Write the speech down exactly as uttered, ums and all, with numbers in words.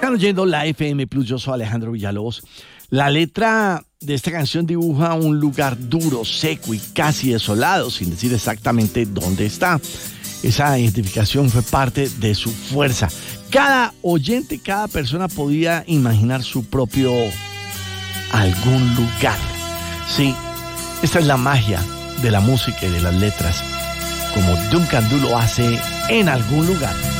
Están oyendo la F M Plus, yo soy Alejandro Villalobos. La letra de esta canción dibuja un lugar duro, seco y casi desolado, sin decir exactamente dónde está. Esa identificación fue parte de su fuerza. Cada oyente, cada persona podía imaginar su propio algún lugar. Sí, esta es la magia de la música y de las letras, como Duncan Du lo hace en algún lugar.